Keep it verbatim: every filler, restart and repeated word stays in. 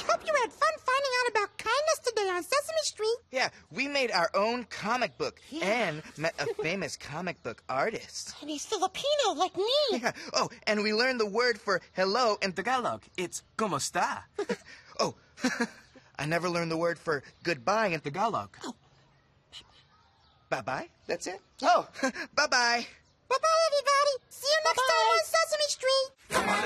Hope you had fun finding out about kindness today on Sesame Street. Yeah, we made our own comic book Yeah. and met a famous comic book artist. And he's Filipino like me. Yeah. Oh, and we learned the word for hello in Tagalog, it's ¿Cómo está? Oh, I never learned the word for goodbye in Tagalog. Oh. Bye-bye? That's it? Oh, bye-bye. Bye-bye, everybody. See you next time on Sesame Street.